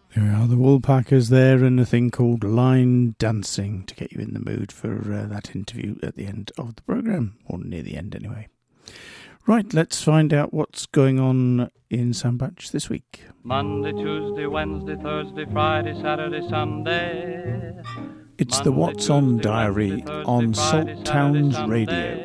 There we are, the Woolpackers there, and a thing called Line Dancing to get you in the mood for that interview at the end of the programme, or near the end anyway. Right, let's find out what's going on in Sandbach this week. Monday, Tuesday, Wednesday, Thursday, Friday, Saturday, Sunday. It's the What's On Diary on Salt Towns Radio.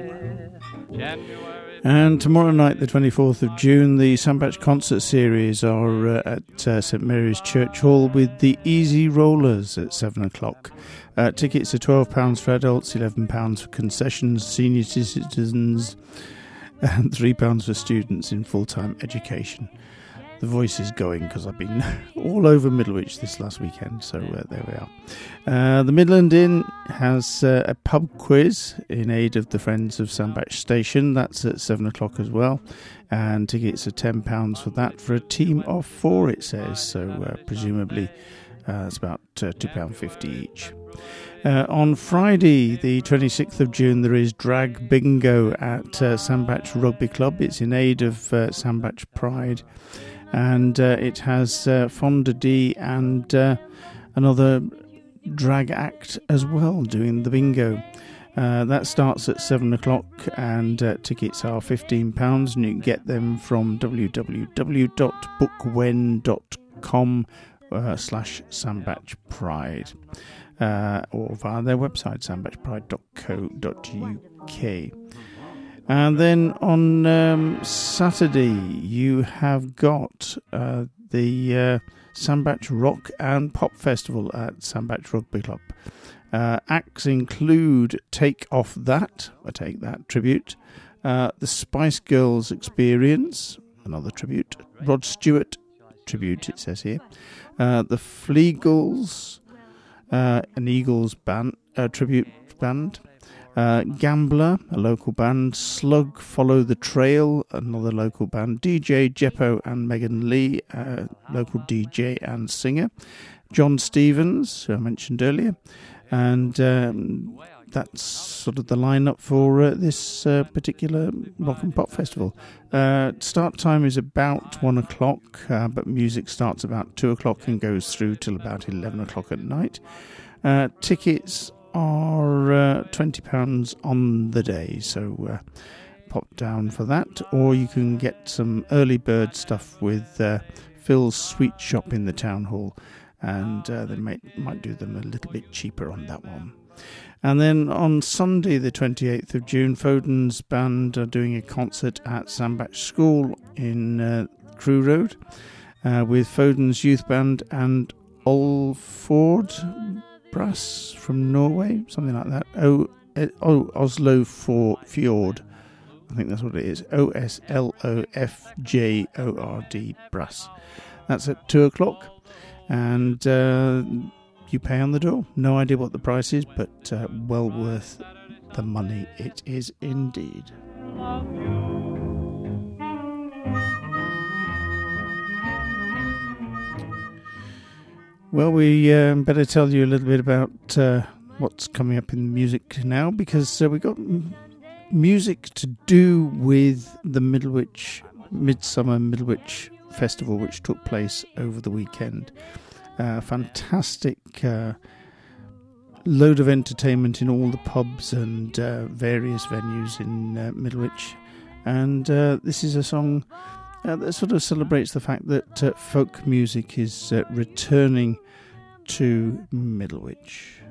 And tomorrow night, the 24th of June, the Sandbach concert series are at St Mary's Church Hall with the Easy Rollers at 7 o'clock. Tickets are £12 for adults, £11 for concessions, senior citizens, and £3 for students in full-time education. The voice is going because I've been all over Middlewich this last weekend, so there we are. The Midland Inn has a pub quiz in aid of the Friends of Sandbach Station. That's at 7 o'clock as well, and tickets are £10 for that for a team of 4, it says, so presumably it's about £2.50 each. On Friday, the 26th of June, there is Drag Bingo at Sandbach Rugby Club. It's in aid of Sandbach Pride. And it has Fonda D and another drag act as well doing the bingo. That starts at 7 o'clock and tickets are £15, and you can get them from www.bookwen.com/Sandbach or via their website, sandbachpride.co.uk. And then on Saturday, you have got the Sandbach Rock and Pop Festival at Sandbach Rugby Club. Acts include Take Off That, a Take That tribute, the Spice Girls Experience, another tribute, Rod Stewart tribute, it says here, the Fleagles, an Eagles band, tribute band, Gambler, a local band, Slug Follow the Trail, another local band, DJ Jeppo and Megan Lee, local DJ and singer, John Stevens, who I mentioned earlier, and that's sort of the lineup for this particular Rock and Pop Festival. Start time is about 1 o'clock, but music starts about 2 o'clock and goes through till about 11 o'clock at night. Tickets are £20 on the day, so pop down for that, or you can get some early bird stuff with Phil's Sweet Shop in the Town Hall, and they might do them a little bit cheaper on that one. And then on Sunday the 28th of June, Foden's band are doing a concert at Sandbach School in Crewe Road with Foden's youth band and Olford Brass from Norway, something like that. Oslo Fjord, I think that's what it is. OSLOFJORD Brass. That's at 2 o'clock, and you pay on the door. No idea what the price is, but well worth the money. It is indeed. Well, we better tell you a little bit about what's coming up in music now, because we've got music to do with the Midsummer Middlewich Festival, which took place over the weekend. Fantastic load of entertainment in all the pubs and various venues in Middlewich. And this is a song that sort of celebrates the fact that folk music is returning to Middlewich.